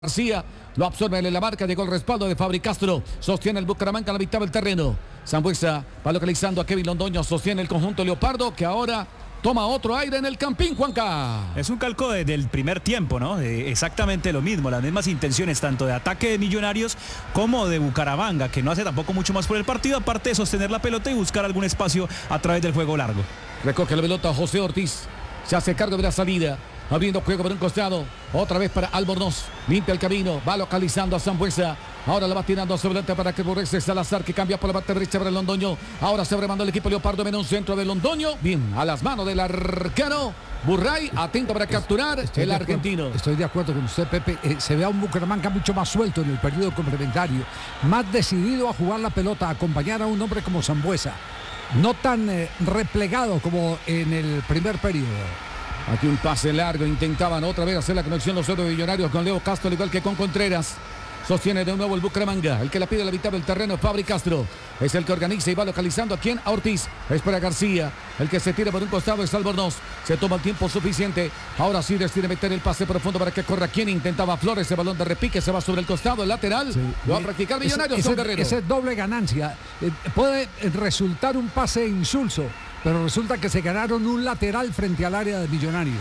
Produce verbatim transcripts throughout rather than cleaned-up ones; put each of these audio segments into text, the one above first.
García lo absorbe en la marca, llegó el respaldo de Fabri Castro, sostiene el Bucaramanga a la mitad del terreno. Sambuesa va localizando a Kevin Londoño, sostiene el conjunto Leopardo que ahora toma otro aire en el Campín, Juanca. Es un calco de, del primer tiempo, ¿no? De exactamente lo mismo, las mismas intenciones tanto de ataque de Millonarios como de Bucaramanga, que no hace tampoco mucho más por el partido, aparte de sostener la pelota y buscar algún espacio a través del juego largo. Recoge la pelota José Ortiz, se hace cargo de la salida. Abriendo juego por un costado, otra vez para Albornoz, limpia el camino, va localizando a Sambuesa, ahora la va tirando hacia adelante para que regrese Salazar, que cambia por la parte derecha para el Londoño, ahora se remando el equipo Leopardo, menos un centro de Londoño, bien, a las manos del arquero, Burray, atento para capturar estoy el argentino. Acuerdo, estoy de acuerdo con usted, Pepe, eh, se ve a un Bucaramanga mucho más suelto en el periodo complementario, más decidido a jugar la pelota, a acompañar a un hombre como Sambuesa, no tan eh, replegado como en el primer periodo. Aquí un pase largo, intentaban otra vez hacer la conexión los otros Millonarios con Leo Castro, al igual que con Contreras. Sostiene de nuevo el Bucaramanga, el que la pide a la mitad del terreno, Fabri Castro. Es el que organiza y va localizando a quien, a Ortiz. Espera García, el que se tira por un costado es Albornoz. Se toma el tiempo suficiente. Ahora sí decide meter el pase profundo para que corra quien intentaba Flores. El balón de repique se va sobre el costado, el lateral. Sí. Lo va a practicar Millonarios, ese, son Guerrero. Esa es doble ganancia. Eh, puede resultar un pase insulso, pero resulta que se ganaron un lateral frente al área de Millonarios.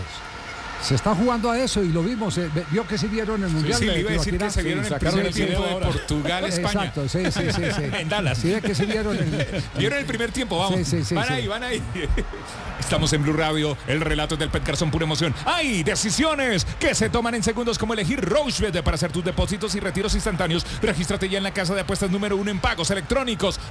Se está jugando a eso y lo vimos, eh, vio que se vieron en el Mundial. Sí, sí, le iba a decir que se vieron sí, el primer tiempo de Portugal, España. Exacto, sí, sí, sí, sí. En Dallas. Sí, es que se vieron en... Vieron el primer tiempo, vamos. Sí, sí, sí, van sí. ahí, van ahí. Estamos en Blue Radio, el relato del Pet Garzón, pura emoción. ¡Hay decisiones que se toman en segundos, como elegir Rochebet para hacer tus depósitos y retiros instantáneos? Regístrate ya en la casa de apuestas número uno en pagos electrónicos.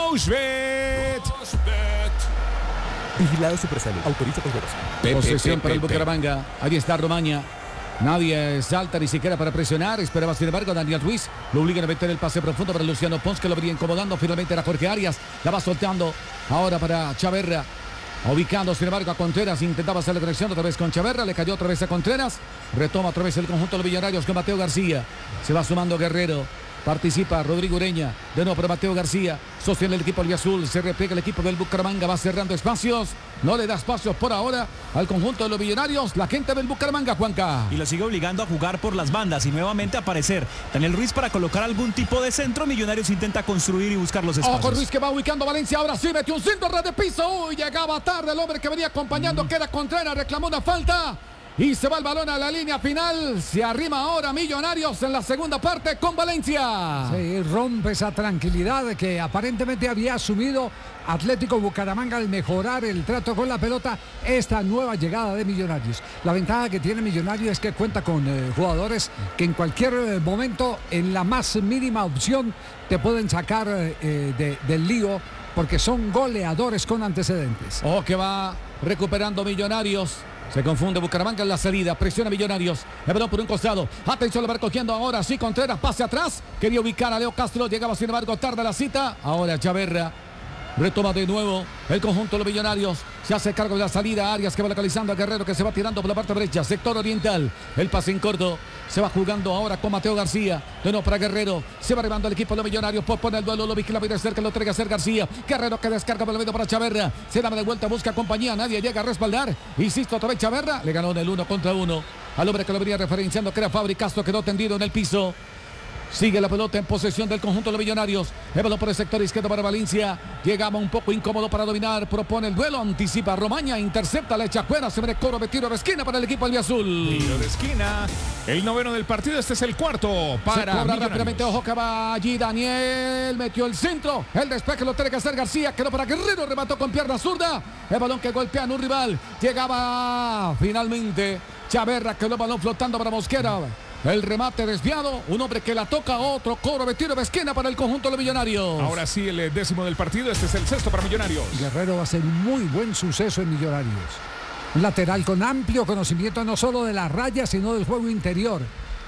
Rochebet. Rochebet. Vigilado Supersalud. Autoriza con juegos. Posesión para el Bucaramanga. Ahí está Romaña. Nadie salta ni siquiera para presionar. Esperaba, sin embargo, Daniel Ruiz. Lo obligan a meter el pase profundo para Luciano Pons, que lo venía incomodando. Finalmente era Jorge Arias. La va soltando. Ahora para Chaverra. Ubicando, sin embargo, a Contreras. Intentaba hacer la conexión otra vez con Chaverra. Le cayó otra vez a Contreras. Retoma otra vez el conjunto de los Millonarios con Mateo García. Se va sumando Guerrero. Participa Rodrigo Ureña, de nuevo para Mateo García, sostiene el equipo albiazul, se replega el equipo del Bucaramanga, va cerrando espacios, no le da espacios por ahora al conjunto de los Millonarios, la gente del Bucaramanga, Juanca. Y lo sigue obligando a jugar por las bandas y nuevamente aparecer Daniel Ruiz para colocar algún tipo de centro. Millonarios intenta construir y buscar los espacios. Ojo Ruiz que va ubicando a Valencia, ahora sí metió un centro, red de piso, uy, llegaba tarde el hombre que venía acompañando, mm. que era Contreras, reclamó una falta. Y se va el balón a la línea final. Se arrima ahora Millonarios en la segunda parte con Valencia. Sí, rompe esa tranquilidad que aparentemente había asumido Atlético Bucaramanga al mejorar el trato con la pelota. Esta nueva llegada de Millonarios. La ventaja que tiene Millonarios es que cuenta con eh, jugadores que en cualquier eh, momento, en la más mínima opción, te pueden sacar eh, de, del lío, porque son goleadores con antecedentes. Ojo que va recuperando Millonarios. Se confunde Bucaramanga en la salida, presiona Millonarios, le balón por un costado, atención, lo va cogiendo ahora sí Contreras, pase atrás, quería ubicar a Leo Castro, llegaba sin embargo tarde la cita, ahora Chaverra, retoma de nuevo el conjunto de los Millonarios, se hace cargo de la salida, Arias que va localizando a Guerrero que se va tirando por la parte derecha, sector oriental, el pase en corto, se va jugando ahora con Mateo García, de nuevo para Guerrero, se va arribando el equipo de los Millonarios, pone el duelo, lo vigila muy de cerca, lo traiga a hacer García, Guerrero que descarga por el medio para Chaverra, se da de vuelta, busca compañía, nadie llega a respaldar, insisto otra vez Chaverra, le ganó en el uno contra uno, al hombre que lo venía referenciando que era Fabri Castro, quedó tendido en el piso. Sigue la pelota en posesión del conjunto de los Millonarios. El balón por el sector izquierdo para Valencia. Llegaba un poco incómodo para dominar. Propone el duelo. Anticipa Romaña. Intercepta. La echa fuera. Se ve coro de tiro de esquina para el equipo albiazul. Tiro de esquina. El noveno del partido. Este es el cuarto para Se cobra rápidamente. Ojo que va allí Daniel. Metió el centro. El despeje lo tiene que hacer García. Quedó para Guerrero. Remató con pierna zurda. El balón que golpea a un rival. Llegaba finalmente Chaverra. Quedó el balón flotando para Mosquera. El remate desviado, un hombre que la toca, otro cobro de tiro de esquina para el conjunto de los Millonarios. Ahora sí, el décimo del partido, este es el sexto para Millonarios. Guerrero va a ser un muy buen suceso en Millonarios. Un lateral con amplio conocimiento no solo de la raya, sino del juego interior.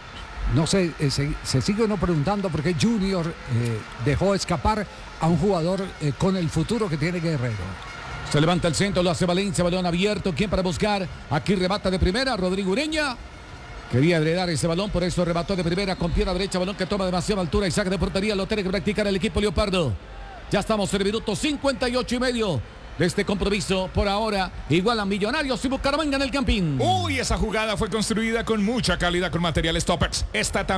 No sé, eh, se, se sigue uno preguntando por qué Junior eh, dejó escapar a un jugador eh, con el futuro que tiene Guerrero. Se levanta el centro, lo hace Valencia, balón abierto, ¿quién para buscar? Aquí remata de primera, Rodrigo Ureña. Quería heredar ese balón, por eso remató de primera con pierna derecha, balón que toma demasiada altura y saque de portería, lo tiene que practicar el equipo Leopardo. Ya estamos en el minuto cincuenta y ocho y medio de este compromiso. Por ahora, igual a Millonarios y Bucaramanga en el Campín. Uy, esa jugada fue construida con mucha calidad con materiales toppers. Esta también